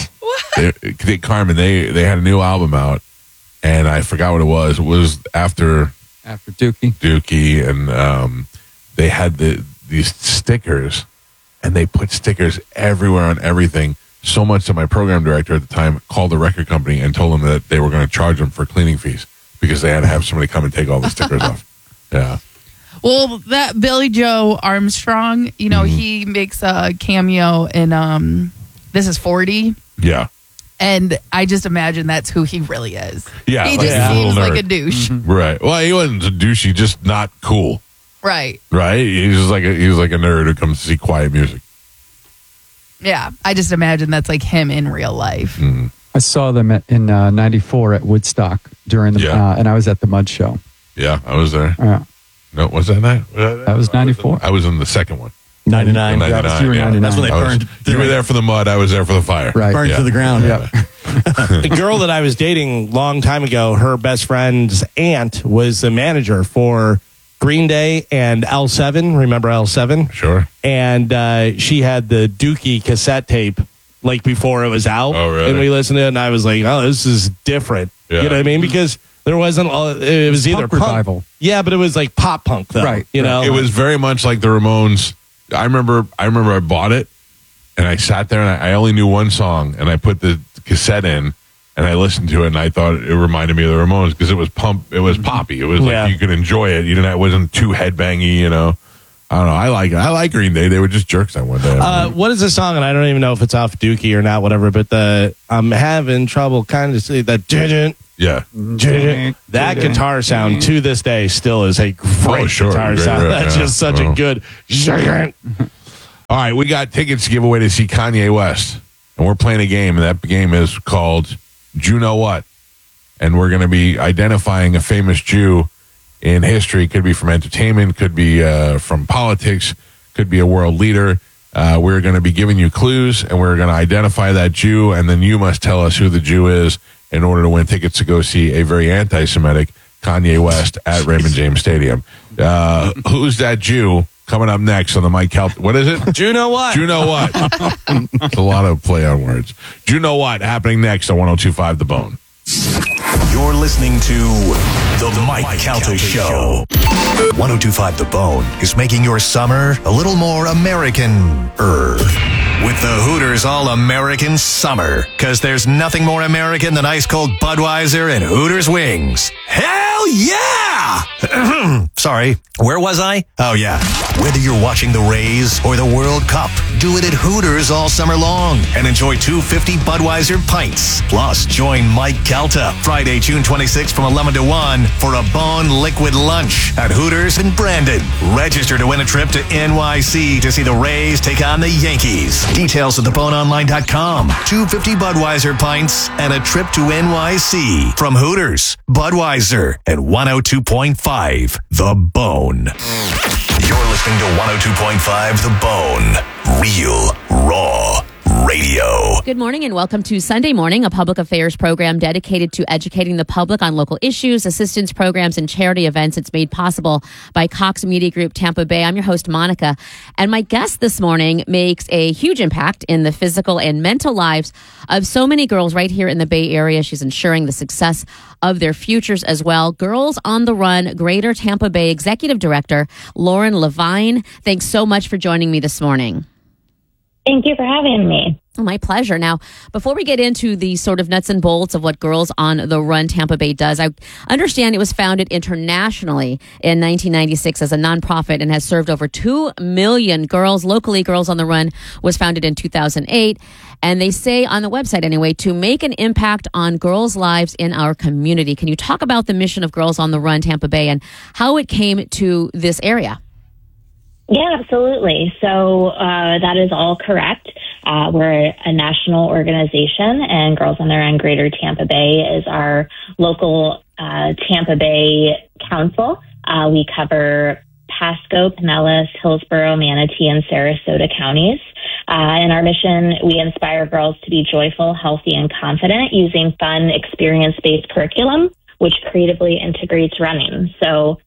Speaker 1: Carmen, they had a new album out, and I forgot what it was. It was after Dookie, and they had these stickers, and they put stickers everywhere on everything. So much that my program director at the time called the record company and told them that they were going to charge them for cleaning fees because they had to have somebody come and take all the stickers off. Yeah.
Speaker 4: Well, that Billy Joe Armstrong, he makes a cameo in This Is 40.
Speaker 1: Yeah.
Speaker 4: And I just imagine that's who he really is.
Speaker 1: Yeah.
Speaker 4: He
Speaker 1: like
Speaker 4: just
Speaker 1: a little
Speaker 4: seems like
Speaker 1: nerd.
Speaker 4: a douche.
Speaker 1: Right. Well, he wasn't a douche. He's just not cool.
Speaker 4: Right.
Speaker 1: Right. He's just like a nerd who comes to see quiet music.
Speaker 4: Yeah. I just imagine that's like him in real life.
Speaker 1: Mm.
Speaker 5: I saw them in '94 at Woodstock during the, and I was at the Mud Show.
Speaker 1: Yeah, I was there.
Speaker 5: Yeah.
Speaker 1: No, was that night?
Speaker 5: That was '94.
Speaker 1: I was in the second one.
Speaker 2: 99.
Speaker 1: In 99,
Speaker 5: you were
Speaker 1: yeah.
Speaker 5: 99.
Speaker 2: That's when they
Speaker 1: I was-
Speaker 2: burned.
Speaker 1: you were there for the mud. I was there for the fire.
Speaker 5: Right.
Speaker 2: Burned
Speaker 1: Yeah.
Speaker 2: to the ground.
Speaker 5: Yep.
Speaker 3: The girl that I was dating a long time ago, her best friend's aunt was the manager for Green Day and L7. Remember L7?
Speaker 1: Sure.
Speaker 3: And she had the Dookie cassette tape like before it was out.
Speaker 1: Oh, really?
Speaker 3: And we listened to it, and I was like, oh, this is different.
Speaker 1: Yeah.
Speaker 3: You know what I mean? Because there wasn't, it was either
Speaker 5: Punk revival.
Speaker 3: Yeah, but it was like pop punk, though.
Speaker 5: Right.
Speaker 3: You know?
Speaker 1: It was very much like the Ramones. I remember I bought it and I sat there and I only knew one song and I put the cassette in and I listened to it and I thought it reminded me of the Ramones because it was poppy. It was like
Speaker 3: Yeah.
Speaker 1: you could enjoy it. It wasn't too headbangy, you know. I don't know. I like Green Day. They were just jerks that one day.
Speaker 3: What is the song? And I don't even know if it's off Dookie or not, whatever, but I'm having trouble kind of see that.
Speaker 1: yeah.
Speaker 3: That guitar sound to this day still is a great
Speaker 1: Oh, sure.
Speaker 3: guitar
Speaker 1: Great
Speaker 3: sound.
Speaker 1: riff,
Speaker 3: That's
Speaker 1: yeah.
Speaker 3: just such
Speaker 1: Oh.
Speaker 3: a good.
Speaker 1: All right, we got tickets to give away to see Kanye West, and we're playing a game, and that game is called "You Know What," and we're going to be identifying a famous Jew in history. Could be from entertainment, could be from politics, could be a world leader. We're going to be giving you clues, and we're going to identify that Jew, and then you must tell us who the Jew is in order to win tickets to go see a very anti-Semitic Kanye West at Raymond James Stadium. Who's that Jew? Coming up next on the Mike Calta. What is it?
Speaker 3: Do you know what?
Speaker 1: Do you know what? It's a lot of play on words. Do you know what? Happening next on 102.5 The Bone.
Speaker 9: You're listening to The Mike Calta Show. 102.5 The Bone is making your summer a little more American-er. With the Hooters All-American Summer. Because there's nothing more American than ice-cold Budweiser and Hooters wings. Hell yeah! Sorry, where was I? Oh, yeah. Whether you're watching the Rays or the World Cup, do it at Hooters all summer long and enjoy 250 Budweiser pints. Plus, join Mike Calta Friday, June 26th from 11 to 1 for a Bone Liquid Lunch at Hooters in Brandon. Register to win a trip to NYC to see the Rays take on the Yankees. Details at theboneonline.com. 250 Budweiser pints and a trip to NYC from Hooters, Budweiser, and 102.5 The Bone. You're listening to 102.5 The Bone. Real, raw radio.
Speaker 10: Good morning and welcome to Sunday Morning, a public affairs program dedicated to educating the public on local issues, assistance programs, and charity events. It's made possible by Cox Media Group Tampa Bay. I'm your host, Monica, and my guest this morning makes a huge impact in the physical and mental lives of so many girls right here in the Bay Area. She's ensuring the success of their futures as well. Girls on the Run, Greater Tampa Bay Executive Director, Lauren Levine. Thanks so much for joining me this morning.
Speaker 6: Thank you for having me.
Speaker 10: Oh, my pleasure. Now, before we get into the sort of nuts and bolts of what Girls on the Run Tampa Bay does, I understand it was founded internationally in 1996 as a nonprofit and has served over 2 million girls. Locally, Girls on the Run was founded in 2008. And they say on the website anyway, to make an impact on girls' lives in our community. Can you talk about the mission of Girls on the Run Tampa Bay and how it came to this area?
Speaker 6: Yeah, absolutely. So that is all correct. We're a national organization, and Girls on the Run Greater Tampa Bay is our local Tampa Bay council. We cover Pasco, Pinellas, Hillsborough, Manatee, and Sarasota counties. In our mission, we inspire girls to be joyful, healthy, and confident using fun, experience-based curriculum, which creatively integrates running. So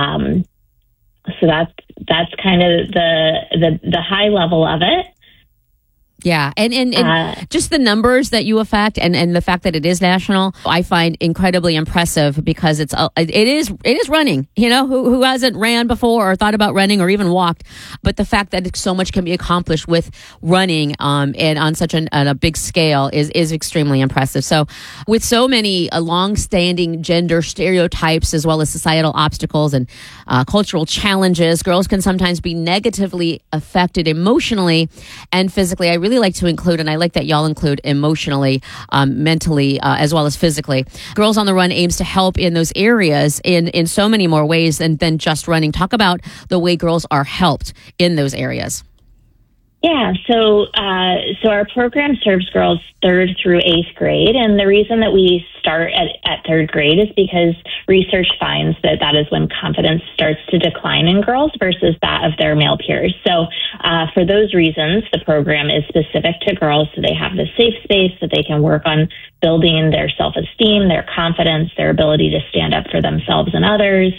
Speaker 6: that's kind of the high level of it.
Speaker 10: Yeah, and just the numbers that you affect, and the fact that it is national, I find incredibly impressive because it is running. You know, who hasn't ran before or thought about running or even walked, but the fact that so much can be accomplished with running, and on such a big scale is extremely impressive. So, with so many long-standing gender stereotypes as well as societal obstacles and cultural challenges, girls can sometimes be negatively affected emotionally and physically. I really like to include, and I like that y'all include emotionally, mentally, as well as physically. Girls on the Run aims to help in those areas in so many more ways than just running. Talk about the way girls are helped in those areas.
Speaker 6: Yeah, so our program serves girls 3rd through 8th grade, and the reason that we start at 3rd grade is because research finds that is when confidence starts to decline in girls versus that of their male peers. So for those reasons, the program is specific to girls, so they have the safe space that they can work on building their self-esteem, their confidence, their ability to stand up for themselves and others,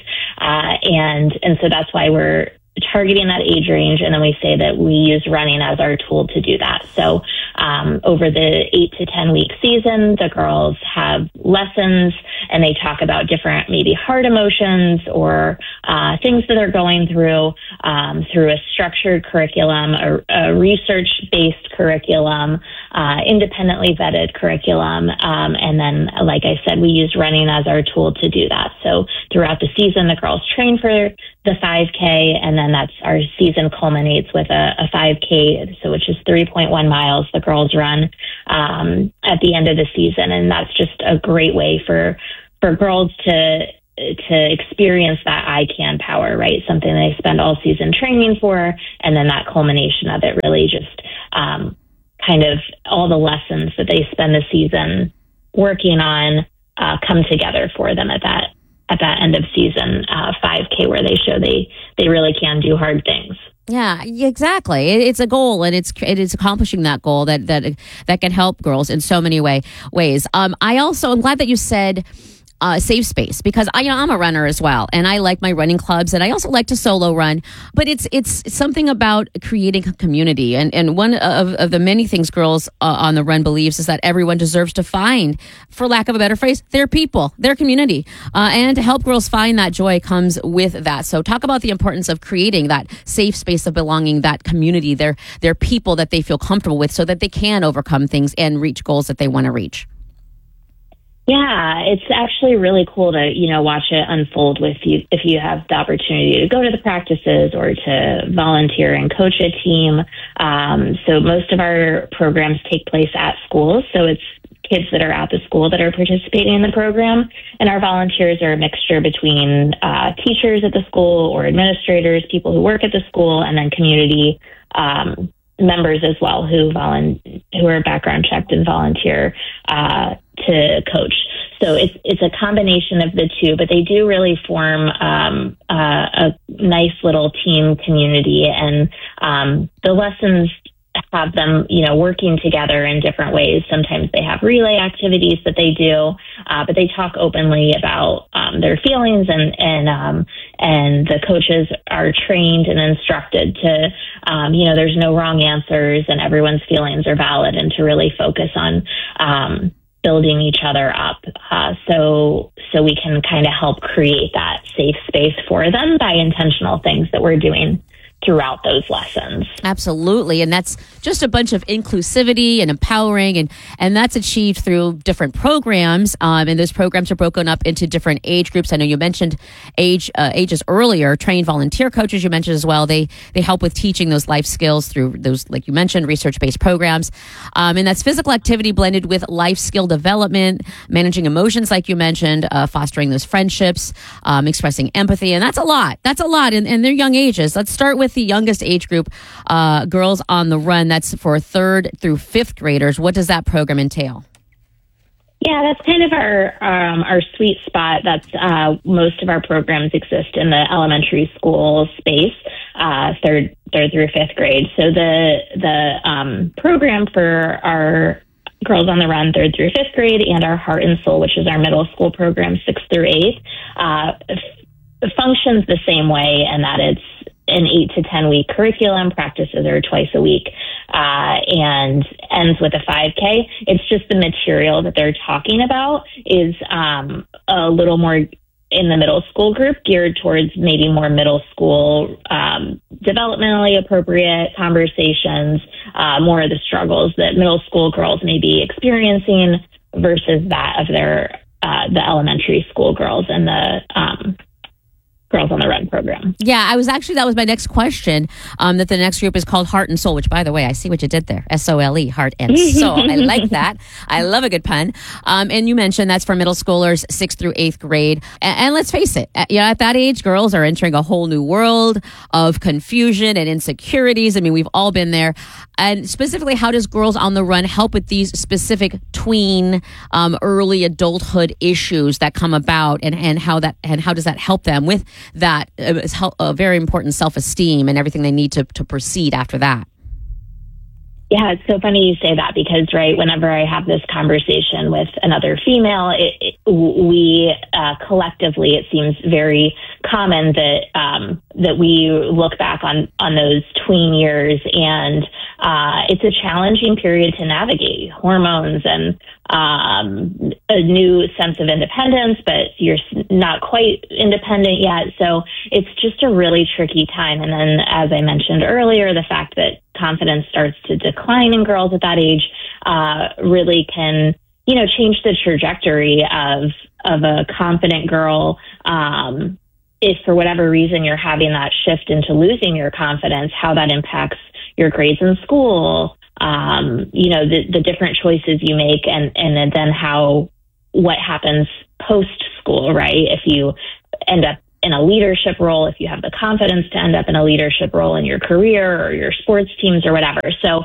Speaker 6: and so that's why we're targeting that age range, and then we say that we use running as our tool to do that. So over the 8 to 10 week season, the girls have lessons and they talk about different maybe hard emotions or things that they're going through a structured curriculum, a research-based curriculum, independently vetted curriculum, and then, like I said, we use running as our tool to do that. So throughout the season, the girls train for the 5K, and then that's our season culminates with a 5K, so which is 3.1 miles the girls run at the end of the season, and that's just a great way for girls to experience that I can power, right? Something they spend all season training for, and then that culmination of it really just kind of all the lessons that they spend the season working on come together for them at that end of season 5K, where they show they really can do hard things.
Speaker 10: Yeah, exactly. It's a goal, and it is accomplishing that goal that can help girls in so many ways. I'm glad that you said safe space, because I'm a runner as well, and I like my running clubs, and I also like to solo run. But it's something about creating a community, and one of the many things Girls on the Run believes is that everyone deserves to find, for lack of a better phrase, their people, their community, and to help girls find that joy comes with that. So talk about the importance of creating that safe space of belonging, that community, their people that they feel comfortable with, so that they can overcome things and reach goals that they want to reach.
Speaker 6: Yeah, it's actually really cool to, watch it unfold if you have the opportunity to go to the practices or to volunteer and coach a team. So most of our programs take place at schools. So it's kids that are at the school that are participating in the program. And our volunteers are a mixture between teachers at the school or administrators, people who work at the school, and then community members as well who are background checked and volunteer to coach. So it's a combination of the two, but they do really form a nice little team community, and the lessons have them, working together in different ways. Sometimes they have relay activities that they do, but they talk openly about their feelings, and the coaches are trained and instructed to, there's no wrong answers, and everyone's feelings are valid, and to really focus on building each other up, so we can kind of help create that safe space for them by intentional things that we're doing throughout those lessons.
Speaker 10: Absolutely. And that's just a bunch of inclusivity and empowering, and that's achieved through different programs. And those programs are broken up into different age groups. I know you mentioned ages earlier. Trained volunteer coaches you mentioned as well. They help with teaching those life skills through those, like you mentioned, research-based programs. And that's physical activity blended with life skill development, managing emotions, like you mentioned, fostering those friendships, expressing empathy. And that's a lot. And they're young ages. Let's start with the youngest age group, Girls on the Run. That's for 3rd through 5th graders. What does that program entail?
Speaker 6: Yeah, that's kind of our sweet spot. That's most of our programs exist in the elementary school space, 3rd through 5th grade. So the program for our Girls on the Run 3rd through 5th grade, and our Heart and Soul, which is our middle school program 6th through 8th, functions the same way, and that it's an 8 to 10 week curriculum. Practices are twice a week, and ends with a 5K. It's just the material that they're talking about is a little more in the middle school group, geared towards maybe more middle school, developmentally appropriate conversations, more of the struggles that middle school girls may be experiencing versus that of their the elementary school girls and the Girls on the Run program.
Speaker 10: Yeah, that was my next question, that the next group is called Heart and Soul, which, by the way, I see what you did there. SOLE, Heart and Soul. I like that. I love a good pun. And you mentioned that's for middle schoolers, 6th through 8th grade. And let's face it, at that age, girls are entering a whole new world of confusion and insecurities. I mean, we've all been there. And specifically, how does Girls on the Run help with these specific tween, early adulthood issues that come about, and how does that help them with that very important self-esteem and everything they need to proceed after that?
Speaker 6: Yeah, it's so funny you say that because, right, whenever I have this conversation with another female, we collectively, it seems very common that we look back on those tween years, and it's a challenging period to navigate. Hormones and a new sense of independence, but you're not quite independent yet. So it's just a really tricky time. And then, as I mentioned earlier, the fact that confidence starts to decline in girls at that age really can, change the trajectory of a confident girl. If for whatever reason you're having that shift into losing your confidence, how that impacts your grades in school, the different choices you make, and then what happens post school, right? If you end up in a leadership role, if you have the confidence to end up in a leadership role in your career or your sports teams or whatever. So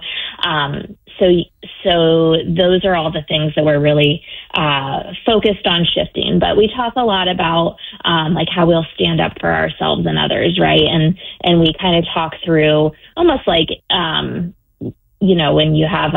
Speaker 6: those are all the things that we're really focused on shifting. But we talk a lot about like how we'll stand up for ourselves and others, right? And we kind of talk through almost like when you have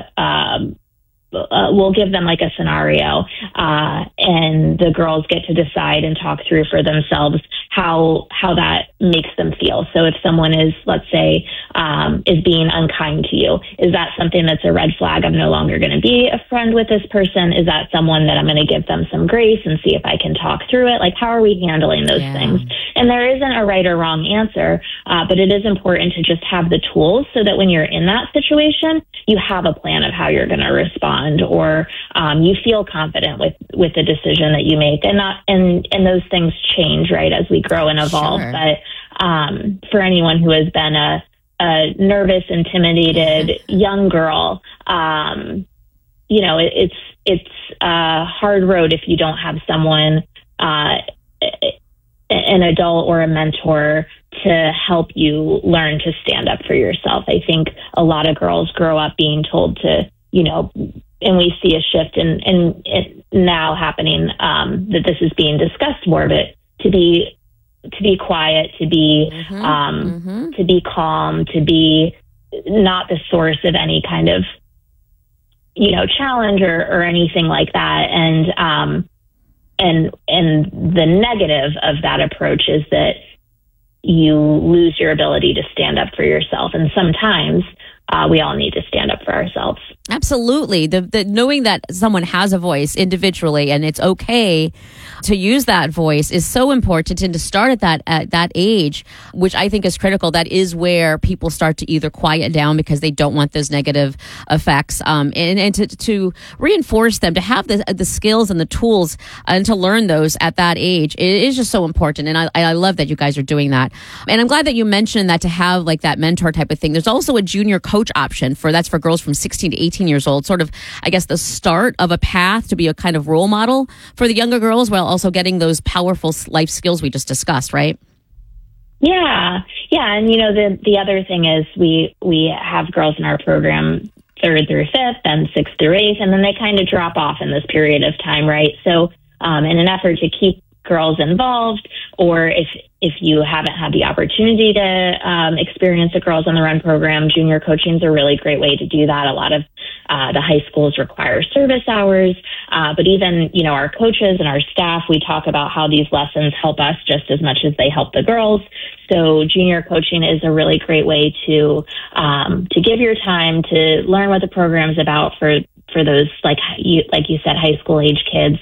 Speaker 6: we'll give them like a scenario, and the girls get to decide and talk through for themselves how that makes them feel. So if someone is, let's say, is being unkind to you, is that something that's a red flag? I'm no longer going to be a friend with this person. Is that someone that I'm going to give them some grace and see if I can talk through it? Like, how are we handling those things? And there isn't a right or wrong answer, but it is important to just have the tools so that when you're in that situation, you have a plan of how you're going to respond, or you feel confident with the decision that you make, and those things change, right, as we grow and evolve. Sure. But for anyone who has been a nervous, intimidated young girl, it's a hard road if you don't have someone, an adult or a mentor, to help you learn to stand up for yourself. I think a lot of girls grow up being told to, and we see a shift in now happening, that this is being discussed more, but to be quiet, to be to be calm, to be not the source of any kind of challenge or anything like that. And the negative of that approach is that you lose your ability to stand up for yourself. And sometimes we all need to stand up for ourselves.
Speaker 10: Absolutely. The knowing that someone has a voice individually and it's okay to use that voice is so important, and to start at that age, which I think is critical. That is where people start to either quiet down because they don't want those negative effects, and to reinforce them, to have the skills and the tools and to learn those at that age. It is just so important, and I love that you guys are doing that. And I'm glad that you mentioned that, to have like that mentor type of thing. There's also a junior coach option for girls from 16 to 18 years old, sort of, I guess, the start of a path to be a kind of role model for the younger girls, while also getting those powerful life skills we just discussed, right?
Speaker 6: Yeah. And the other thing is we have girls in our program 3rd through 5th, then 6th through 8th, and then they kind of drop off in this period of time, right? So in an effort to keep girls involved, or if you haven't had the opportunity to experience a Girls on the Run program, junior coaching is a really great way to do that. A lot of the high schools require service hours, but even, our coaches and our staff, we talk about how these lessons help us just as much as they help the girls. So junior coaching is a really great way to give your time to learn what the program's about for those, like you said, high school age kids.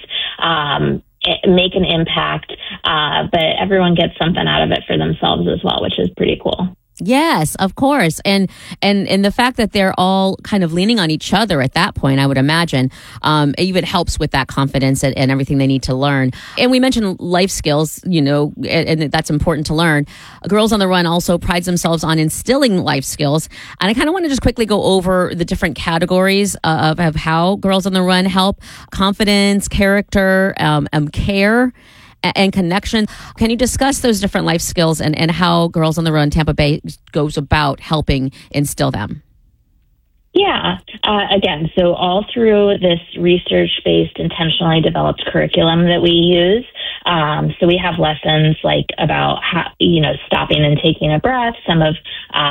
Speaker 6: Make an impact, but everyone gets something out of it for themselves as well, which is pretty cool.
Speaker 10: Yes, of course. And the fact that they're all kind of leaning on each other at that point, I would imagine, even helps with that confidence and everything they need to learn. And we mentioned life skills, and that's important to learn. Girls on the Run also prides themselves on instilling life skills. And I kind of want to just quickly go over the different categories of how Girls on the Run help: confidence, character, care, and connection. Can you discuss those different life skills and how Girls on the Run Tampa Bay goes about helping instill them?
Speaker 6: Yeah. Again, so all through this research-based, intentionally developed curriculum that we use, so we have lessons like about how, stopping and taking a breath, some of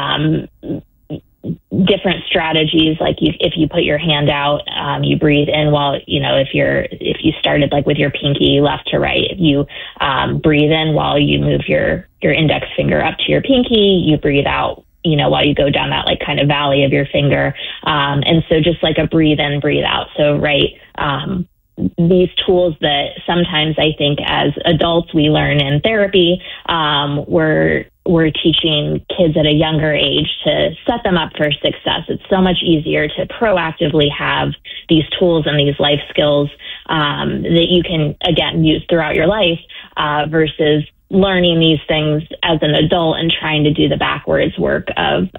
Speaker 6: different strategies, like if you put your hand out, you breathe in while, if you started like with your pinky left to right, you breathe in while you move your index finger up to your pinky, you breathe out, while you go down that like kind of valley of your finger. And so just like a breathe in, breathe out. So, right. These tools that sometimes I think as adults we learn in therapy, we're teaching kids at a younger age to set them up for success. It's so much easier to proactively have these tools and these life skills that you can, again, use throughout your life versus learning these things as an adult and trying to do the backwards work of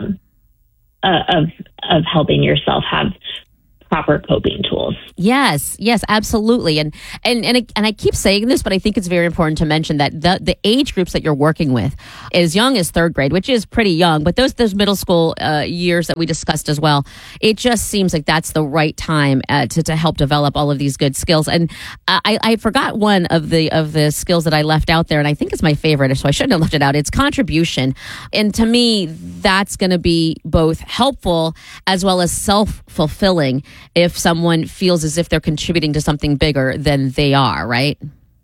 Speaker 6: helping yourself have proper coping tools.
Speaker 10: Yes, absolutely. And I keep saying this, but I think it's very important to mention that the age groups that you're working with, as young as third grade, which is pretty young, but those middle school years that we discussed as well, it just seems like that's the right time to help develop all of these good skills. And I forgot one of the skills that I left out there, and I think it's my favorite, so I shouldn't have left it out. It's contribution. And to me, that's going to be both helpful as well as self-fulfilling if someone feels as if they're contributing to something bigger than they are, right?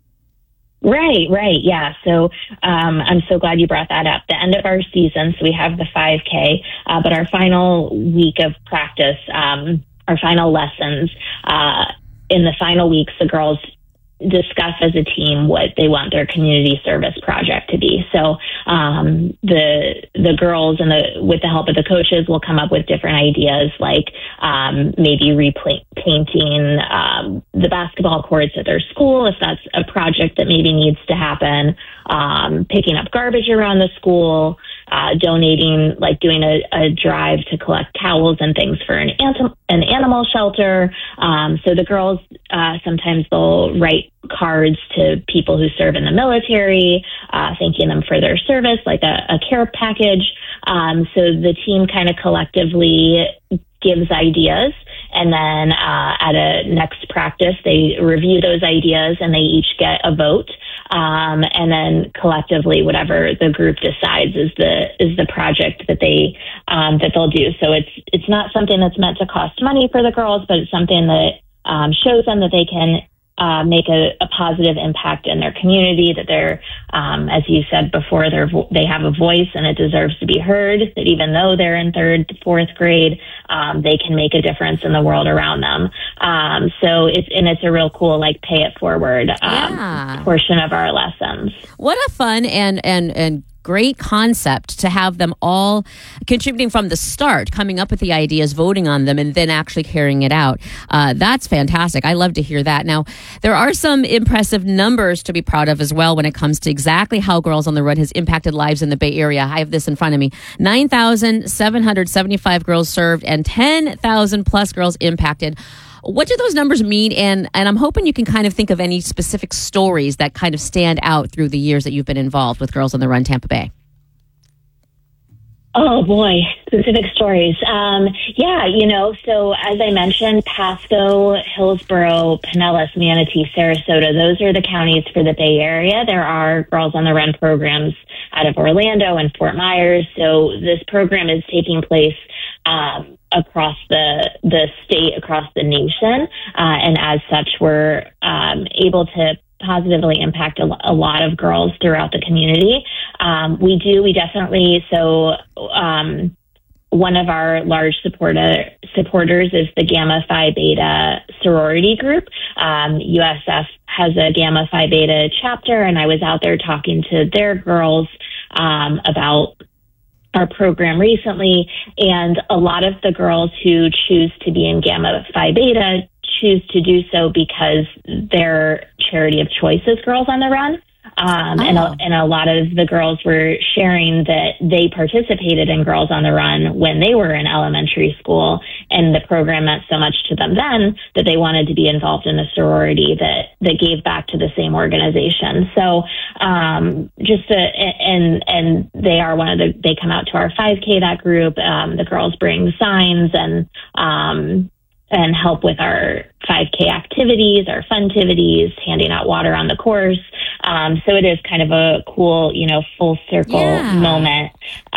Speaker 6: Right. Yeah. So I'm so glad you brought that up. The end of our season, so we have the 5K, but our final week of practice, our final lessons, in the final weeks, the girls discuss as a team what they want their community service project to be. So the girls with the help of the coaches will come up with different ideas, like maybe painting the basketball courts at their school, if that's a project that maybe needs to happen, picking up garbage around the school, donating, like doing a drive to collect towels and things for an animal shelter. So the girls, sometimes they'll write cards to people who serve in the military, thanking them for their service, like a care package. So the team kind of collectively gives ideas, and then at a next practice, they review those ideas and they each get a vote. And then collectively, whatever the group decides is the project that they'll do. So it's not something that's meant to cost money for the girls, but it's something that shows them that they can make a positive impact in their community, that they're, as you said before, they have a voice and it deserves to be heard, that even though they're in third, fourth grade, they can make a difference in the world around them. So it's a real cool, like, pay it forward portion of our lessons.
Speaker 10: What a fun and great concept to have them all contributing from the start, coming up with the ideas, voting on them, and then actually carrying it out. That's fantastic. I love to hear that. Now, there are some impressive numbers to be proud of as well when it comes to exactly how Girls on the Run has impacted lives in the Bay Area. I have this in front of me. 9,775 girls served and 10,000 plus girls impacted. What do those numbers mean? And I'm hoping you can kind of think of any specific stories that kind of stand out through the years that you've been involved with Girls on the Run Tampa Bay.
Speaker 6: Oh boy, specific stories. So as I mentioned, Pasco, Hillsborough, Pinellas, Manatee, Sarasota, those are the counties for the Bay Area. There are Girls on the Run programs out of Orlando and Fort Myers. So this program is taking place across the state, across the nation. And as such, we're able to positively impact a lot of girls throughout the community. We definitely, one of our large supporters is the Gamma Phi Beta sorority group. USF has a Gamma Phi Beta chapter, and I was out there talking to their girls about our program recently, and a lot of the girls who choose to be in Gamma Phi Beta choose to do so because their charity of choice is Girls on the Run. And a lot of the girls were sharing that they participated in Girls on the Run when they were in elementary school, and the program meant so much to them then that they wanted to be involved in a sorority that gave back to the same organization. So, and they are they come out to our 5K, that group. The girls bring signs and help with our 5K activities, our funtivities, handing out water on the course. So it is kind of a cool, full circle moment,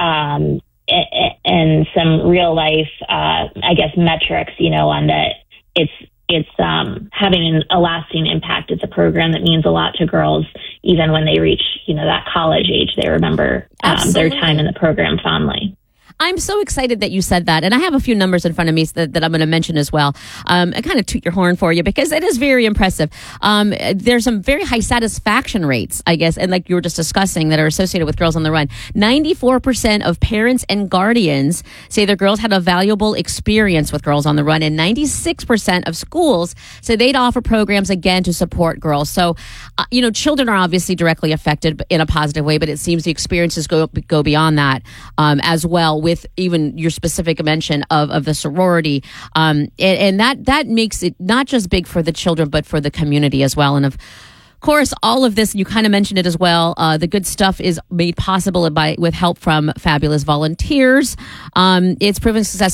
Speaker 6: and some real life, metrics, on that it's having a lasting impact. It's a program that means a lot to girls, even when they reach, that college age. They remember their time in the program fondly.
Speaker 10: I'm so excited that you said that. And I have a few numbers in front of me that I'm going to mention as well. I kind of toot your horn for you because it is very impressive. There's some very high satisfaction rates, I guess, and like you were just discussing, that are associated with Girls on the Run. 94% of parents and guardians say their girls had a valuable experience with Girls on the Run, and 96% of schools say they'd offer programs again to support girls. So, children are obviously directly affected in a positive way, but it seems the experiences go beyond that as well, with even your specific mention of the sorority. And that makes it not just big for the children, but for the community as well. And of course, all of this, you kind of mentioned it as well, the good stuff is made possible with help from fabulous volunteers. It's proven success